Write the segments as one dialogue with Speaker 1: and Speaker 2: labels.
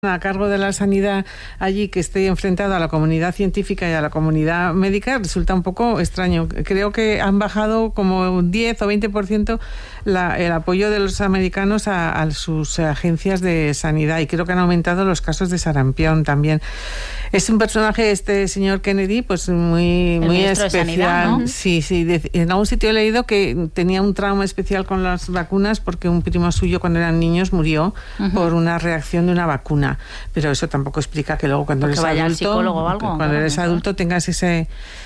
Speaker 1: a cargo de la sanidad allí que esté enfrentado a la comunidad científica y a la comunidad médica resulta un poco extraño. Creo que han bajado como 10 o 20% el apoyo de los americanos a sus agencias de sanidad, y creo que han aumentado los casos de sarampión también. Es un personaje, este señor Kennedy, pues muy especial. Sanidad, ¿no? Sí, en algún sitio he leído que tenía un trauma especial con las vacunas porque un primo suyo cuando eran niños murió por una reacción de una vacuna. Pero eso tampoco explica que luego cuando eres adulto, al psicólogo o algo, cuando eres adulto tengas ese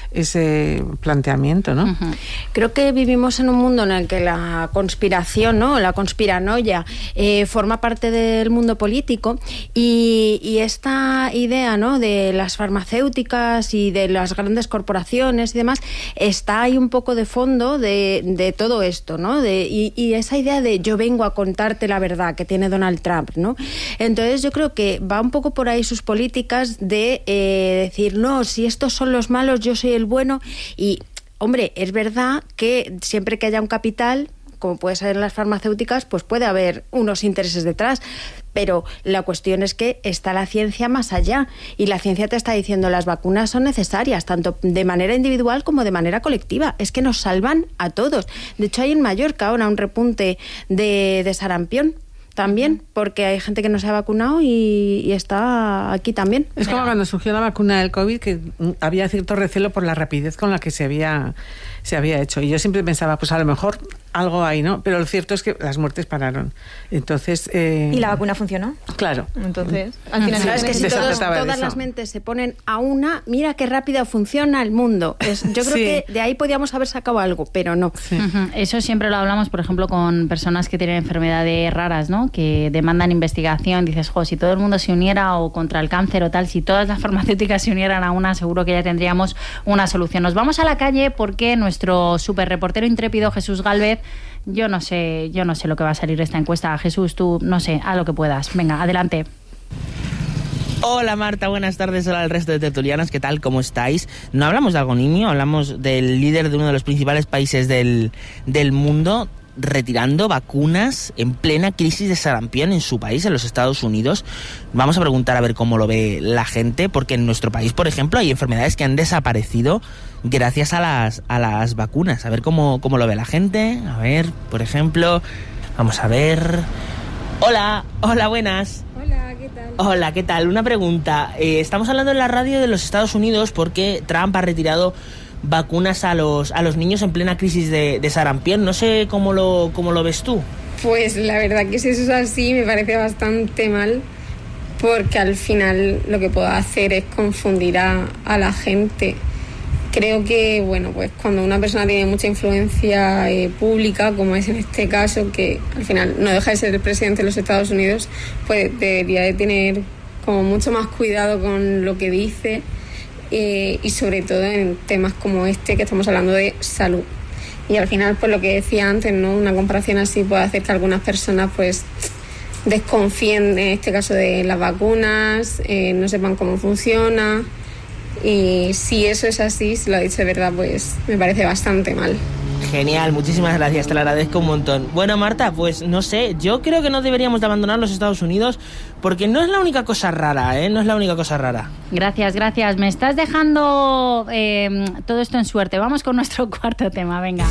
Speaker 1: planteamiento, ¿no?
Speaker 2: Creo que vivimos en un mundo en el que la conspiración, ¿no?, la conspiranoia forma parte del mundo político, y esta idea, ¿no?, de las farmacéuticas y de las grandes corporaciones y demás está ahí un poco de fondo de todo esto, ¿no? Y esa idea de yo vengo a contarte la verdad que tiene Donald Trump, ¿no? Entonces yo creo que va un poco por ahí sus políticas de decir, no, si estos son los malos, yo soy el bueno. Y, hombre, es verdad que siempre que haya un capital, como puede ser en las farmacéuticas, pues puede haber unos intereses detrás, pero la cuestión es que está la ciencia más allá, y la ciencia te está diciendo las vacunas son necesarias, tanto de manera individual como de manera colectiva, es que nos salvan a todos. De hecho, hay en Mallorca ahora un repunte de sarampión también, porque hay gente que no se ha vacunado y está aquí también.
Speaker 1: Es como cuando surgió la vacuna del COVID, que había cierto recelo por la rapidez con la que se había hecho. Y yo siempre pensaba, pues a lo mejor algo hay, ¿no? Pero lo cierto es que las muertes pararon. Entonces...
Speaker 3: ¿Y la vacuna funcionó?
Speaker 1: Claro.
Speaker 3: Entonces, al final...
Speaker 2: ¿Sabes que si todas las mentes se ponen a una, mira qué rápido funciona el mundo? Yo creo que de ahí podíamos haber sacado algo, pero no.
Speaker 4: Sí. Eso siempre lo hablamos, por ejemplo, con personas que tienen enfermedades raras, ¿no?, que demandan investigación. Dices, si todo el mundo se uniera o contra el cáncer o tal, si todas las farmacéuticas se unieran a una, seguro que ya tendríamos una solución. Nos vamos a la calle porque nuestro superreportero intrépido Jesús Gálvez, yo no sé lo que va a salir de esta encuesta. Jesús, tú, no sé, haz lo que puedas. Venga, adelante.
Speaker 5: Hola Marta, buenas tardes. Hola al resto de tertulianas, ¿qué tal? ¿Cómo estáis? No hablamos de algo nimio, hablamos del líder de uno de los principales países del mundo retirando vacunas en plena crisis de sarampión en su país, en los Estados Unidos. Vamos a preguntar a ver cómo lo ve la gente, porque en nuestro país, por ejemplo, hay enfermedades que han desaparecido gracias a las vacunas. A ver cómo lo ve la gente. A ver, por ejemplo, vamos a ver. Hola, buenas.
Speaker 6: Hola, ¿qué tal?
Speaker 5: Hola, ¿qué tal? Una pregunta. Estamos hablando en la radio de los Estados Unidos porque Trump ha retirado vacunas a los niños en plena crisis de sarampión. No sé cómo lo ves tú.
Speaker 6: Pues la verdad que si eso es así me parece bastante mal, porque al final lo que puedo hacer es confundir a la gente. Creo que, bueno, pues cuando una persona tiene mucha influencia pública, como es en este caso, que al final no deja de ser el presidente de los Estados Unidos, pues debería de tener como mucho más cuidado con lo que dice, y sobre todo en temas como este que estamos hablando de salud. Y al final, pues lo que decía antes, ¿no?, una comparación así puede hacer que algunas personas pues desconfíen, en este caso, de las vacunas, no sepan cómo funciona. Y si eso es así, si lo ha dicho de verdad, pues me parece bastante mal.
Speaker 5: Genial, muchísimas gracias, te lo agradezco un montón. Bueno, Marta, pues no sé, yo creo que no deberíamos de abandonar los Estados Unidos, porque no es la única cosa rara, no es la única cosa rara.
Speaker 4: Gracias. Me estás dejando todo esto en suerte. Vamos con nuestro cuarto tema, venga.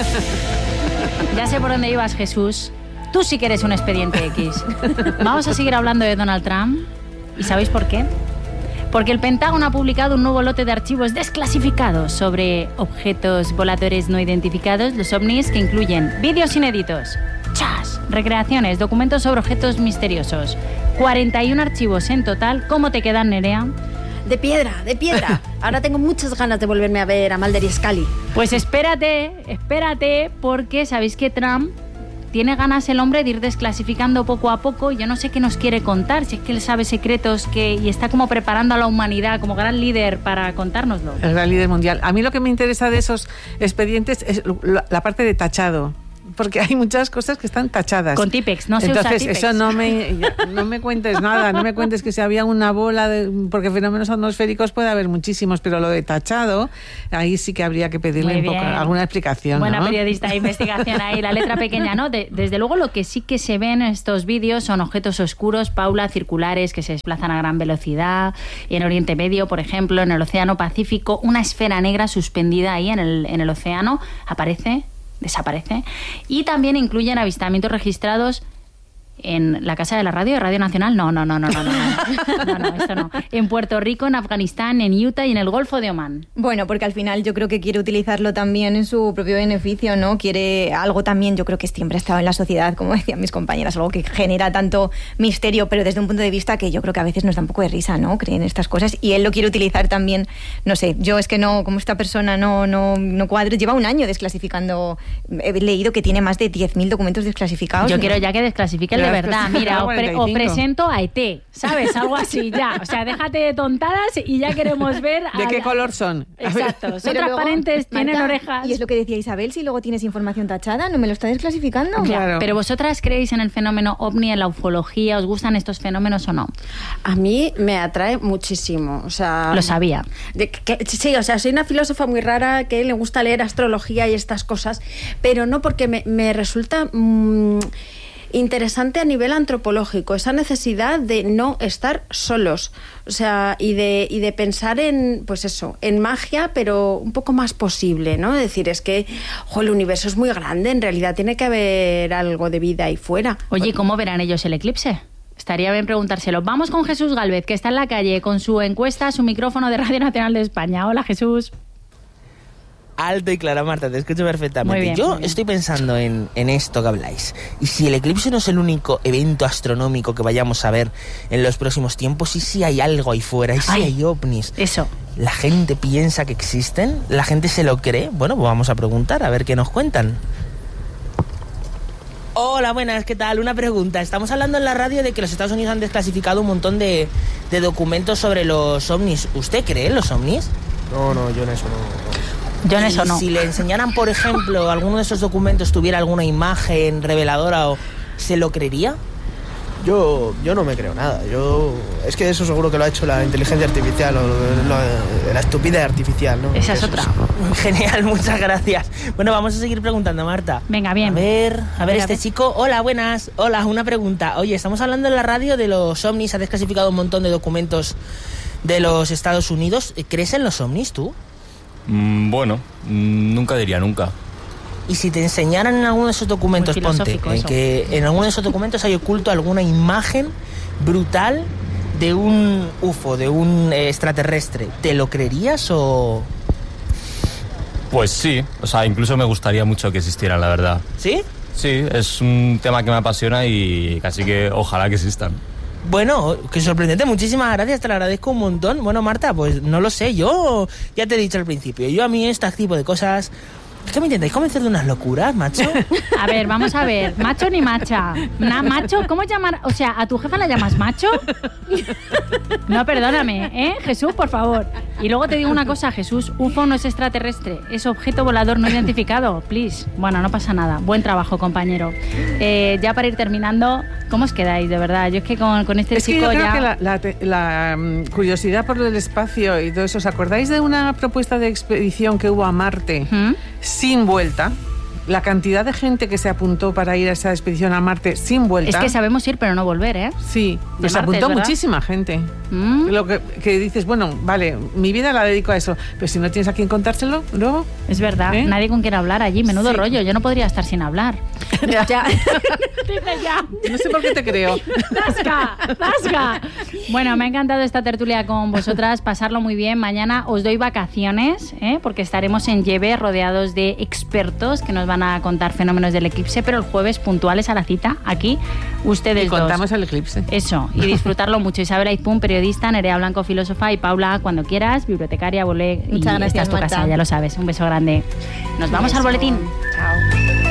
Speaker 4: Ya sé por dónde ibas, Jesús. Tú sí que eres un expediente X. Vamos a seguir hablando de Donald Trump. ¿Y sabéis por qué? Porque el Pentágono ha publicado un nuevo lote de archivos desclasificados sobre objetos voladores no identificados, los ovnis, que incluyen vídeos inéditos, recreaciones, documentos sobre objetos misteriosos. 41 archivos en total. ¿Cómo te quedan, Nerea?
Speaker 2: De piedra. Ahora tengo muchas ganas de volverme a ver a Mulder y Scully.
Speaker 4: Pues espérate, porque sabéis que Trump tiene ganas, el hombre, de ir desclasificando poco a poco. Yo no sé qué nos quiere contar, si es que él sabe secretos y está como preparando a la humanidad como gran líder para contárnoslo.
Speaker 1: El gran líder mundial. A mí lo que me interesa de esos expedientes es la parte de tachado. porque hay muchas cosas que están tachadas.
Speaker 4: Con Tipex, no se usa
Speaker 1: Entonces,
Speaker 4: Tipex.
Speaker 1: eso no me cuentes nada, no me cuentes que si había una bola, porque fenómenos atmosféricos puede haber muchísimos, pero lo de tachado, ahí sí que habría que pedirle
Speaker 4: Muy bien.
Speaker 1: alguna explicación.
Speaker 4: Buena
Speaker 1: ¿no?
Speaker 4: periodista de investigación ahí, la letra pequeña, ¿no? Desde luego lo que sí que se ven en estos vídeos son objetos oscuros, Paula, circulares, que se desplazan a gran velocidad. Y en Oriente Medio, por ejemplo, en el Océano Pacífico, una esfera negra suspendida ahí en el océano aparece, desaparece. Y también incluyen avistamientos registrados en la Casa de la Radio, Radio Nacional. No, esto no. En Puerto Rico, en Afganistán, en Utah y en el Golfo de Omán.
Speaker 3: Bueno, porque al final yo creo que quiere utilizarlo también en su propio beneficio, ¿no? Quiere algo también, yo creo que siempre ha estado en la sociedad, como decían mis compañeras, algo que genera tanto misterio, pero desde un punto de vista que yo creo que a veces nos da un poco de risa, ¿no? Creen estas cosas y él lo quiere utilizar también, no sé, yo es que no, como esta persona no cuadro, lleva un año desclasificando, he leído que tiene más de 10.000 documentos desclasificados.
Speaker 4: Yo
Speaker 3: ¿no?
Speaker 4: quiero ya que desclasifiquen de verdad, mira, o
Speaker 1: 45.
Speaker 4: presento a ET, ¿sabes? Algo así, ya. O sea, déjate de tontadas y ya queremos ver...
Speaker 1: ¿De qué color son?
Speaker 4: Exacto, son
Speaker 3: Pero luego,
Speaker 4: transparentes, tienen
Speaker 3: Marta,
Speaker 4: orejas...
Speaker 3: Y es lo que decía Isabel, si luego tienes información tachada, ¿no me lo está desclasificando?
Speaker 4: Ya,
Speaker 1: Claro.
Speaker 4: pero vosotras creéis en el fenómeno ovni, en la ufología, ¿os gustan estos fenómenos o no?
Speaker 2: A mí me atrae muchísimo. O sea,
Speaker 4: Lo sabía.
Speaker 2: Sí, o sea, soy una filósofa muy rara que le gusta leer astrología y estas cosas, pero no porque me resulta interesante a nivel antropológico, esa necesidad de no estar solos, o sea, y de pensar en, pues eso, en magia, pero un poco más posible, ¿no? Es decir, es que el universo es muy grande, en realidad tiene que haber algo de vida ahí fuera.
Speaker 4: Oye, ¿cómo verán ellos el eclipse? Estaría bien preguntárselo. Vamos con Jesús Gálvez, que está en la calle con su encuesta, su micrófono de Radio Nacional de España. Hola, Jesús.
Speaker 5: Alto y claro, Marta, te escucho perfectamente.
Speaker 4: Muy bien,
Speaker 5: Yo
Speaker 4: muy bien.
Speaker 5: estoy pensando en esto que habláis. Y si el eclipse no es el único evento astronómico que vayamos a ver en los próximos tiempos, y si hay algo ahí fuera, y si
Speaker 4: Ay,
Speaker 5: hay ovnis,
Speaker 4: Eso.
Speaker 5: ¿la gente piensa que existen? ¿La gente se lo cree? Bueno, pues vamos a preguntar, a ver qué nos cuentan. Hola, buenas, ¿qué tal? Una pregunta. Estamos hablando en la radio de que los Estados Unidos han desclasificado un montón de documentos sobre los ovnis. ¿Usted cree en los ovnis?
Speaker 7: No, yo en eso no.
Speaker 4: Yo en eso no.
Speaker 5: Si le enseñaran, por ejemplo, alguno de esos documentos tuviera alguna imagen reveladora, ¿se lo creería?
Speaker 7: Yo no me creo nada. Es que eso seguro que lo ha hecho la inteligencia artificial o la estupidez artificial, ¿no?
Speaker 4: Esa es
Speaker 7: Eso
Speaker 4: otra.
Speaker 5: Genial, muchas gracias. Bueno, vamos a seguir preguntando, Marta.
Speaker 4: Venga, bien.
Speaker 5: A ver,
Speaker 4: ver,
Speaker 5: este chico. Hola, buenas. Hola, una pregunta. Oye, estamos hablando en la radio de los ovnis. Ha desclasificado un montón de documentos de los Estados Unidos. ¿Crees en los ovnis tú?
Speaker 8: Bueno, nunca diría nunca.
Speaker 5: Y si te enseñaran en alguno de esos documentos,
Speaker 4: Muy
Speaker 5: ponte,
Speaker 4: filosófico eso.
Speaker 5: que en alguno de esos documentos hay oculto alguna imagen brutal de un UFO, de un extraterrestre, ¿te lo creerías o...?
Speaker 8: Pues sí, o sea, incluso me gustaría mucho que existieran, la verdad.
Speaker 5: ¿Sí?
Speaker 8: Sí, es un tema que me apasiona y casi que ojalá que existan.
Speaker 5: Bueno, qué sorprendente, muchísimas gracias, te lo agradezco un montón. Bueno, Marta, pues no lo sé, yo ya te he dicho al principio, yo a mí este tipo de cosas... ¿Es que me intentáis convencer de unas locuras, macho?
Speaker 4: A ver, vamos a ver. ¿Macho ni macha? ¿Macho? ¿Cómo llamar? O sea, ¿a tu jefa la llamas macho? No, perdóname, ¿eh? Jesús, por favor. Y luego te digo una cosa, Jesús. UFO no es extraterrestre. Es objeto volador no identificado. Please. Bueno, no pasa nada. Buen trabajo, compañero. Ya para ir terminando, ¿cómo os quedáis, de verdad? Yo es que con este
Speaker 1: Es que
Speaker 4: chico
Speaker 1: yo creo
Speaker 4: ya...
Speaker 1: que la curiosidad por el espacio y todo eso, ¿os acordáis de una propuesta de expedición que hubo a Marte
Speaker 4: ¿Mm?
Speaker 1: sin vuelta? La cantidad de gente que se apuntó para ir a esa expedición a Marte sin vuelta.
Speaker 4: Es que sabemos ir, pero no volver, ¿eh?
Speaker 1: Sí,
Speaker 4: De
Speaker 1: pues se
Speaker 4: Marte,
Speaker 1: apuntó
Speaker 4: ¿verdad?
Speaker 1: muchísima gente.
Speaker 4: ¿Mm?
Speaker 1: Lo que dices, bueno, vale, mi vida la dedico a eso, pero si no tienes a quien contárselo, luego...
Speaker 4: Es verdad,
Speaker 1: ¿Eh?
Speaker 4: nadie con quien hablar allí, menudo
Speaker 1: Sí.
Speaker 4: rollo, yo no podría estar sin hablar.
Speaker 1: Ya.
Speaker 4: Dice ya.
Speaker 1: No sé por qué te creo.
Speaker 4: ¡Zasca! ¡Zasca! Bueno, me ha encantado esta tertulia con vosotras, pasarlo muy bien. Mañana os doy vacaciones, porque estaremos en Lleve rodeados de expertos que nos van a contar fenómenos del eclipse, pero el jueves puntuales a la cita, aquí, ustedes
Speaker 1: Y contamos
Speaker 4: dos.
Speaker 1: el eclipse.
Speaker 4: Eso, y disfrutarlo mucho. Isabel Aizpún, periodista, Nerea Blanco, filósofa, y Paula, cuando quieras, bibliotecaria, volé.
Speaker 3: Muchas
Speaker 4: y
Speaker 3: gracias,
Speaker 4: esta es tu
Speaker 3: Marta.
Speaker 4: casa, ya lo sabes. Un beso grande. Nos vamos al boletín.
Speaker 3: Chao.